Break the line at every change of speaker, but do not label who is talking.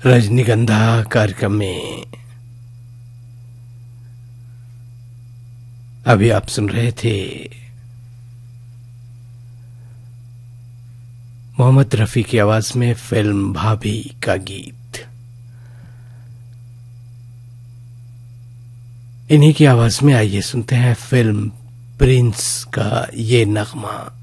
रजनीगंधा कार्यक्रम में अभी आप सुन रहे थे मोहम्मद रफी की आवाज में फिल्म भाभी का गीत। इन्हीं की आवाज में आइए सुनते हैं फिल्म प्रिंस का ये नगमा।